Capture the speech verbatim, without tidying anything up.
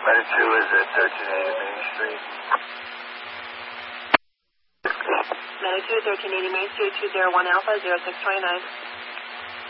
ninety-two is at thirteen eighty Main Street. ninety-two, thirteen eighty Main Street, two zero one Alpha, zero six two nine.